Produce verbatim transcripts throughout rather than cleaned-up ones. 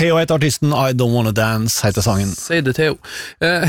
Theo heter artisten, I Don't Wanna Dance heter sangen. Si det, Theo. Eh,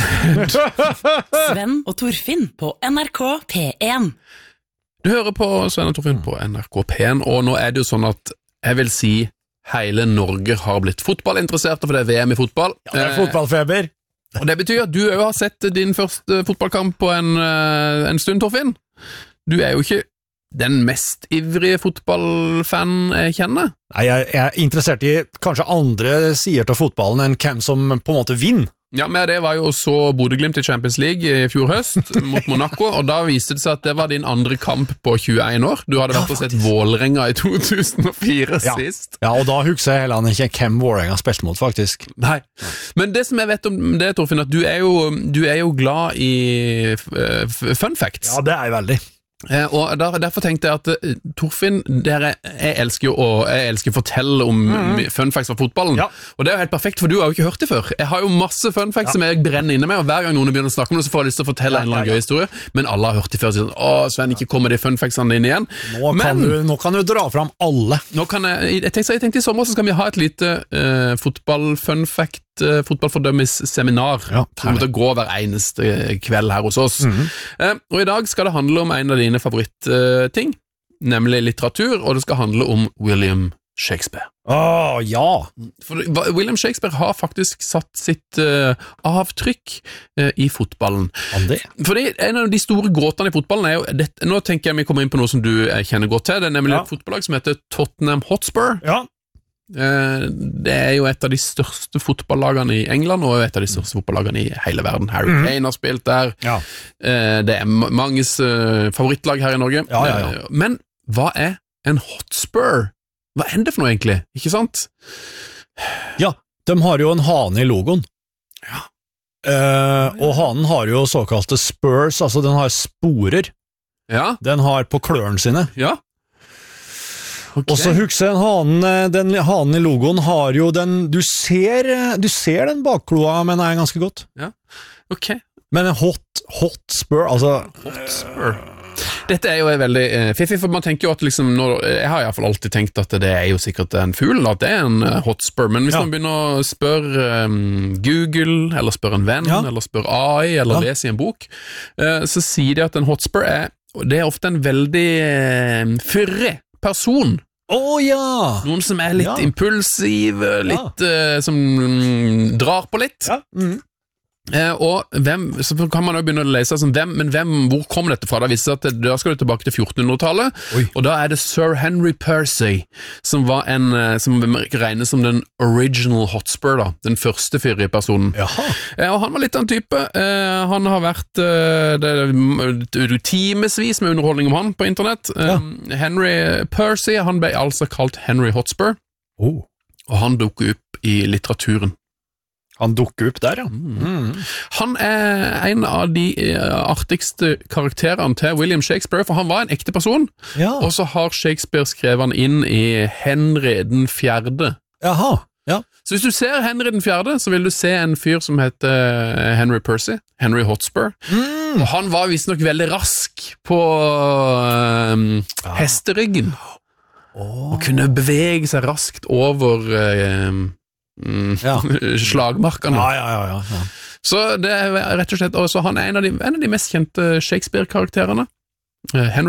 Sven og Torfinn på N R K P én. du hører på Sven og Torfinn på N R K P én, og nå er det jo sånn at jeg vil si hele Norge har blitt fotballinteressert, for det er V M i fotball. Ja, det er fotballfeber. Eh, og det betyr at du jo har sett din første fotballkamp på en, eh, en stund, Torfinn. Du er jo ikke den mest ivrige fotballfan jeg kjenner. Nei, jeg, jeg er interessert i kanskje andre sider til fotballen enn hvem som på en måte vinner. Ja, men det var jo så Bodø-Glimt i Champions League i fjor høst mot Monaco, og da viste det seg at det var din andre kamp på tjueen år. Du hadde vært og sett Vålerenga i to tusen og fire Ja. sist. Ja, og da husker jeg heller ikke hvem Vålerenga spilte mot, faktisk. Nei, men det som jeg vet om det, Torfinn, at du er jo, du er jo glad i uh, fun facts. Ja, det er jeg veldig. Eh, og der, derfor tenkte jeg at uh, Torfinn, der jeg, jeg elsker jo å jeg elsker å fortelle om mm. fun facts fra fotballen, Ja. og det er jo helt perfekt, for du har jo ikke hørt det før. Jeg har jo masse fun facts ja. som jeg brenner inne med, og hver gang noen begynner å snakke om det, så får jeg lyst til å fortelle ja, en eller annen ja, ja. gøy historie, men alle har hørt det før, så sånn, åh, Sven, ikke kommer de fun factsene dine igjen. Nå kan, men, du, nå kan du dra fram alle. Nå kan jeg, jeg, tenkte, jeg tenkte i sommer så skal vi ha et lite uh, fotball-fun fact fotballfordømmisseminar ja, som det går hver eneste kveld her hos oss. Mm-hmm. eh, og i dag skal det handle om en av dine favorittting, nemlig litteratur, og det skal handle om William Shakespeare. Åh, ja! For William Shakespeare har faktisk satt sitt uh, avtrykk uh, i fotballen. Andé? Fordi en av de store gåtene i fotballen er jo, dette, nå tenker jeg vi kommer inn på noe som du kjenner godt til, det er nemlig ja. et fotballag som heter Tottenham Hotspur. Ja. Det er jo et av de største fotballagene i England, og et av de største fotballagene i hele verden. Harry mm. Kane har spilt der. Ja. Det er manges favorittlag her i Norge. Ja, ja, ja. Men hva er en Hotspur? Hva er det for noe egentlig? Ikke sant? Ja, de har jo en hane i logoen. Ja. Uh, og hanen har jo såkalte spurs, altså den har sporer. Ja. Den har på klørne sine. Ja. Okay. Og så husker jeg hanen, den hanen i logoen har jo den, du ser, du ser den bakkloa, men er ganske godt. Ja, ok. Men en hot, hot spur, altså... Hot spur. Dette er jo veldig eh, fiffig, for man tenker jo at liksom, når, jeg har i hvert fall alltid tenkt at det er jo sikkert en fugl, at det er en uh, hot spur, men hvis ja. man begynner å spørre um, Google, eller spørre en venn, ja. eller spørre A I, eller ja. lese i en bok, uh, så sier de at en hot spur er, det er ofte en veldig uh, fyrre person. Å oh, ja! Noen som er litt ja. impulsiv, litt ja. uh, som mm, drar på litt. Ja. Mm. Uh, og hvem, så kan man jo begynne å lese sånn, hvem, men hvem, hvor kom dette fra? Da viser at det, da skal du tilbake til fjortenhundretallet, Oi. og da er det Sir Henry Percy, som var en, uh, som regnes som den original Hotspur, da, den første fyrige personen. Jaha. Uh, og han var litt av en type. Uh, han har vært uh, det, timesvis med underholdning om han på internett. Uh, ja. Henry Percy, han ble altså kalt Henry Hotspur, oh. og han dukker opp i litteraturen. Han dukker opp der, ja. Mm. Han er en av de artigste karakterene til William Shakespeare, for han var en ekte person, ja. og så har Shakespeare skrevet han inn i Henry den fjerde. Jaha, ja. Så hvis du ser Henry den fjerde, så vil du se en fyr som heter Henry Percy, Henry Hotspur, mm. og han var visstnok veldig rask på um, ja. hesteryggen, oh. og kunne bevege seg raskt over... Um, Mm, ja. slagmarkene. Ja, ja, ja, ja. Så det er rett og slett også, han er en av de, en av de mest kjente Shakespeare-karakterene. Henry